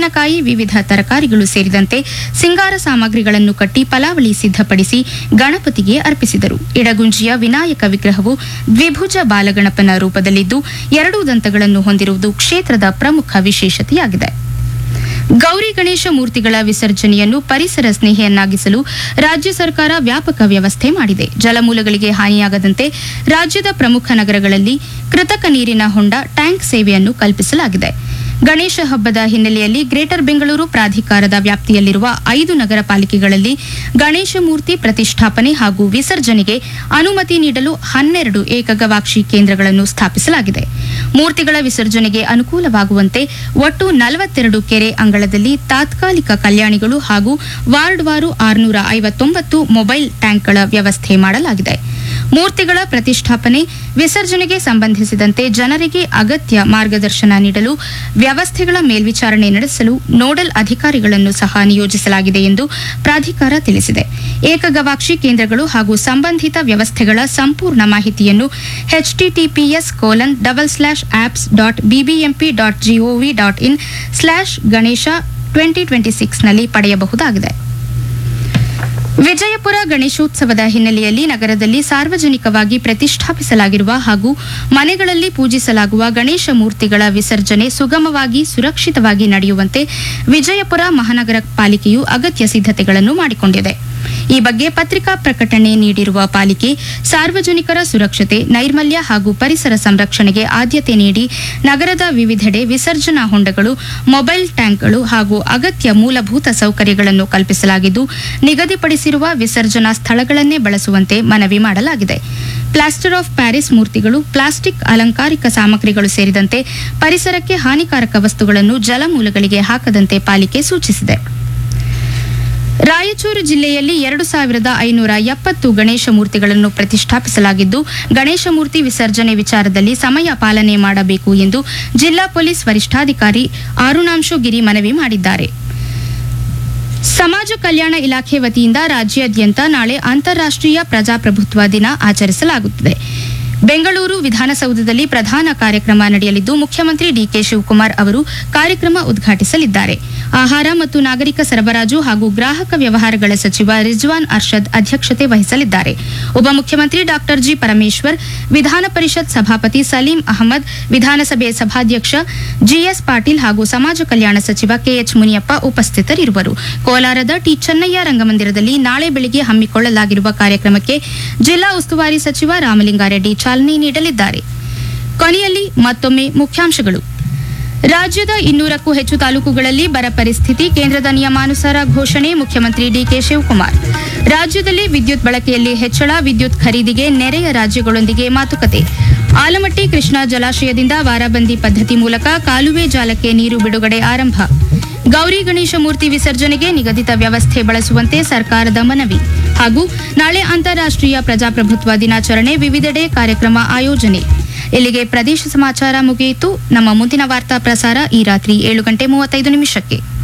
ತೆಂಗಿನಕಾಯಿ, ವಿವಿಧ ತರಕಾರಿಗಳು ಸೇರಿದಂತೆ ಸಿಂಗಾರ ಸಾಮಗ್ರಿಗಳನ್ನು ಕಟ್ಟಿ ಫಲಾವಳಿ ಸಿದ್ಧಪಡಿಸಿ ಗಣಪತಿಗೆ ಅರ್ಪಿಸಿದರು. ಇಡಗುಂಜಿಯ ವಿನಾಯಕ ವಿಗ್ರಹವು ದ್ವಿಭುಜ ಬಾಲಗಣಪನ ರೂಪದಲ್ಲಿದ್ದು 2 ದಂತಗಳನ್ನು ಹೊಂದಿರುವುದು ಕ್ಷೇತ್ರದ ಪ್ರಮುಖ ವಿಶೇಷತೆಯಾಗಿದೆ. ಗೌರಿ ಗಣೇಶ ಮೂರ್ತಿಗಳ ವಿಸರ್ಜನೆಯನ್ನು ಪರಿಸರ ಸ್ನೇಹಿಯನ್ನಾಗಿಸಲು ರಾಜ್ಯ ಸರ್ಕಾರ ವ್ಯಾಪಕ ವ್ಯವಸ್ಥೆ ಮಾಡಿದೆ. ಜಲಮೂಲಗಳಿಗೆ ಹಾನಿಯಾಗದಂತೆ ರಾಜ್ಯದ ಪ್ರಮುಖ ನಗರಗಳಲ್ಲಿ ಕೃತಕ ನೀರಿನ ಹೊಂಡ, ಟ್ಯಾಂಕ್ ಸೇವೆಯನ್ನು ಕಲ್ಪಿಸಲಾಗಿದೆ. ಗಣೇಶ ಹಬ್ಬದ ಹಿನ್ನೆಲೆಯಲ್ಲಿ ಗ್ರೇಟರ್ ಬೆಂಗಳೂರು ಪ್ರಾಧಿಕಾರದ ವ್ಯಾಪ್ತಿಯಲ್ಲಿರುವ 5 ನಗರ ಪಾಲಿಕೆಗಳಲ್ಲಿ ಗಣೇಶ ಮೂರ್ತಿ ಪ್ರತಿಷ್ಠಾಪನೆ ಹಾಗೂ ವಿಸರ್ಜನೆಗೆ ಅನುಮತಿ ನೀಡಲು 12 ಏಕಗವಾಕ್ಷಿ ಕೇಂದ್ರಗಳನ್ನು ಸ್ಥಾಪಿಸಲಾಗಿದೆ. ಮೂರ್ತಿಗಳ ವಿಸರ್ಜನೆಗೆ ಅನುಕೂಲವಾಗುವಂತೆ ಒಟ್ಟು 42 ಕೆರೆ ಅಂಗಳದಲ್ಲಿ ತಾತ್ಕಾಲಿಕ ಕಲ್ಯಾಣಿಗಳು ಹಾಗೂ ವಾರ್ಡ್ವಾರು 659 ಮೊಬೈಲ್ ಟ್ಯಾಂಕ್ಗಳ ವ್ಯವಸ್ಥೆ ಮಾಡಲಾಗಿದೆ. ಮೂರ್ತಿಗಳ ಪ್ರತಿಷ್ಠಾಪನೆ, ವಿಸರ್ಜನೆಗೆ ಸಂಬಂಧಿಸಿದಂತೆ ಜನರಿಗೆ ಅಗತ್ಯ ಮಾರ್ಗದರ್ಶನ ನೀಡಲು ವ್ಯವಸ್ಥೆಗಳ ಮೇಲ್ವಿಚಾರಣೆ ನಡೆಸಲು ನೋಡಲ್ ಅಧಿಕಾರಿಗಳನ್ನು ಸಹ ನಿಯೋಜಿಸಲಾಗಿದೆ ಎಂದು ಪ್ರಾಧಿಕಾರ ತಿಳಿಸಿದೆ. ಏಕಗವಾಕ್ಷಿ ಕೇಂದ್ರಗಳು ಹಾಗೂ ಸಂಬಂಧಿತ ವ್ಯವಸ್ಥೆಗಳ ಸಂಪೂರ್ಣ ಮಾಹಿತಿಯನ್ನು https://apps.bbmp.gov.in/ganesha2026 ನಲ್ಲಿ ಪಡೆಯಬಹುದಾಗಿದೆ. ವಿಜಯಪುರ ಗಣೇಶೋತ್ಸವದ ಹಿನ್ನೆಲೆಯಲ್ಲಿ ನಗರದಲ್ಲಿ ಸಾರ್ವಜನಿಕವಾಗಿ ಪ್ರತಿಷ್ಠಾಪಿಸಲಾಗಿರುವ ಹಾಗೂ ಮನೆಗಳಲ್ಲಿ ಪೂಜಿಸಲಾಗುವ ಗಣೇಶ ಮೂರ್ತಿಗಳ ವಿಸರ್ಜನೆ ಸುಗಮವಾಗಿ, ಸುರಕ್ಷಿತವಾಗಿ ನಡೆಯುವಂತೆ ವಿಜಯಪುರ ಮಹಾನಗರ ಪಾಲಿಕೆಯು ಅಗತ್ಯ ಸಿದ್ಧತೆಗಳನ್ನು ಮಾಡಿಕೊಂಡಿದೆ. ಈ ಬಗ್ಗೆ ಪತ್ರಿಕಾ ಪ್ರಕಟಣೆ ನೀಡಿರುವ ಪಾಲಿಕೆ, ಸಾರ್ವಜನಿಕರ ಸುರಕ್ಷತೆ, ನೈರ್ಮಲ್ಯ ಹಾಗೂ ಪರಿಸರ ಸಂರಕ್ಷಣೆಗೆ ಆದ್ಯತೆ ನೀಡಿ ನಗರದ ವಿವಿಧೆಡೆ ವಿಸರ್ಜನಾ ಹೊಂಡಗಳು, ಮೊಬೈಲ್ ಟ್ಯಾಂಕ್ಗಳು ಹಾಗೂ ಅಗತ್ಯ ಮೂಲಭೂತ ಸೌಕರ್ಯಗಳನ್ನು ಕಲ್ಪಿಸಲಾಗಿದ್ದು, ನಿಗದಿಪಡಿಸಿರುವ ವಿಸರ್ಜನಾ ಸ್ಥಳಗಳನ್ನೇ ಬಳಸುವಂತೆ ಮನವಿ ಮಾಡಲಾಗಿದೆ. ಪ್ಲಾಸ್ಟರ್ ಆಫ್ ಪ್ಯಾರಿಸ್ ಮೂರ್ತಿಗಳು, ಪ್ಲಾಸ್ಟಿಕ್ ಅಲಂಕಾರಿಕ ಸಾಮಗ್ರಿಗಳು ಸೇರಿದಂತೆ ಪರಿಸರಕ್ಕೆ ಹಾನಿಕಾರಕ ವಸ್ತುಗಳನ್ನು ಜಲಮೂಲಗಳಿಗೆ ಹಾಕದಂತೆ ಪಾಲಿಕೆ ಸೂಚಿಸಿದೆ. ರಾಯಚೂರು ಜಿಲ್ಲೆಯಲ್ಲಿ 2570 ಗಣೇಶ ಮೂರ್ತಿಗಳನ್ನು ಪ್ರತಿಷ್ಠಾಪಿಸಲಾಗಿದ್ದು, ಗಣೇಶ ಮೂರ್ತಿ ವಿಸರ್ಜನೆ ವಿಚಾರದಲ್ಲಿ ಸಮಯ ಪಾಲನೆ ಮಾಡಬೇಕು ಎಂದು ಜಿಲ್ಲಾ ಪೊಲೀಸ್ ವರಿಷ್ಠಾಧಿಕಾರಿ ಅರುಣಾಂಶು ಗಿರಿ ಮನವಿ ಮಾಡಿದ್ದಾರೆ. ಸಮಾಜ ಕಲ್ಯಾಣ ಇಲಾಖೆ ವತಿಯಿಂದ ರಾಜ್ಯಾದ್ಯಂತ ನಾಳೆ ಅಂತಾರಾಷ್ಟ್ರೀಯ ಪ್ರಜಾಪ್ರಭುತ್ವ ದಿನ ಆಚರಿಸಲಾಗುತ್ತದೆ. ಬೆಂಗಳೂರು ವಿಧಾನಸೌಧದಲ್ಲಿ ಪ್ರಧಾನ ಕಾರ್ಯಕ್ರಮ ನಡೆಯಲಿದ್ದು, ಮುಖ್ಯಮಂತ್ರಿ ಡಿಕೆ ಶಿವಕುಮಾರ್ ಅವರು ಕಾರ್ಯಕ್ರಮ ಉದ್ಘಾಟಿಸಲಿದ್ದಾರೆ. ಆಹಾರ ಮತ್ತು ನಾಗರಿಕ ಸರಬರಾಜು ಹಾಗೂ ಗ್ರಾಹಕ ವ್ಯವಹಾರಗಳ ಸಚಿವ ರಿಜ್ವಾನ್ ಅರ್ಷದ್ ಅಧ್ಯಕ್ಷತೆ ವಹಿಸಲಿದ್ದಾರೆ. ಉಪಮುಖ್ಯಮಂತ್ರಿ ಡಾ ಜಿ ಪರಮೇಶ್ವರ್, ವಿಧಾನ ಪರಿಷತ್ ಸಭಾಪತಿ ಸಲೀಂ ಅಹಮದ್, ವಿಧಾನಸಭೆ ಸಭಾಧ್ಯಕ್ಷ ಜಿಎಸ್ ಪಾಟೀಲ್ ಹಾಗೂ ಸಮಾಜ ಕಲ್ಯಾಣ ಸಚಿವ ಕೆಎಚ್ ಮುನಿಯಪ್ಪ ಉಪಸ್ಥಿತರಿರುವರು. ಕೋಲಾರದ ಟಿ ಚೆನ್ನಯ್ಯ ರಂಗಮಂದಿರದಲ್ಲಿ ನಾಳೆ ಬೆಳಗ್ಗೆ ಹಮ್ಮಿಕೊಳ್ಳಲಾಗಿರುವ ಕಾರ್ಯಕ್ರಮಕ್ಕೆ ಜಿಲ್ಲಾ ಉಸ್ತುವಾರಿ ಸಚಿವ ರಾಮಲಿಂಗಾರೆಡ್ಡಿ ಚಾಲನೆ ನೀಡಲಿದ್ದಾರೆ. ಕೊನೆಯಲ್ಲಿ ಮತ್ತೊಮ್ಮೆ ಮುಖ್ಯಾಂಶಗಳು. ರಾಜ್ಯದ 200ಕ್ಕೂ ಹೆಚ್ಚು ತಾಲೂಕುಗಳಲ್ಲಿ ಬರ ಪರಿಸ್ಥಿತಿ, ಕೇಂದ್ರದ ನಿಯಮಾನುಸಾರ ಘೋಷಣೆ, ಮುಖ್ಯಮಂತ್ರಿ ಡಿಕೆ ಶಿವಕುಮಾರ್. ರಾಜ್ಯದಲ್ಲಿ ವಿದ್ಯುತ್ ಬಳಕೆಯಲ್ಲಿ ಹೆಚ್ಚಳ, ವಿದ್ಯುತ್ ಖರೀದಿಗೆ ನೆರೆಯ ರಾಜ್ಯಗಳೊಂದಿಗೆ ಮಾತುಕತೆ. ಆಲಮಟ್ಟಿ ಕೃಷ್ಣಾ ಜಲಾಶಯದಿಂದ ವಾರಾಬಂದಿ ಪದ್ಧತಿ ಮೂಲಕ ಕಾಲುವೆ ಜಾಲಕ್ಕೆ ನೀರು ಬಿಡುಗಡೆ ಆರಂಭ. ಗೌರಿ ಗಣೇಶ ಮೂರ್ತಿ ವಿಸರ್ಜನೆಗೆ ನಿಗದಿತ ವ್ಯವಸ್ಥೆ ಬಳಸುವಂತೆ ಸರ್ಕಾರದ ಮನವಿ. ಹಾಗೂ ನಾಳೆ ಅಂತಾರಾಷ್ಟ್ರೀಯ ಪ್ರಜಾಪ್ರಭುತ್ವ ದಿನಾಚರಣೆ, ವಿವಿಧೆಡೆ ಕಾರ್ಯಕ್ರಮ ಆಯೋಜನೆ. ಇಲ್ಲಿಗೆ ಪ್ರದೇಶ ಸಮಾಚಾರ ಮುಗಿಯಿತು. ನಮ್ಮ ಮುಂದಿನ ವಾರ್ತಾ ಪ್ರಸಾರ ಈ ರಾತ್ರಿ 7:35 ನಿಮಿಷಕ್ಕೆ.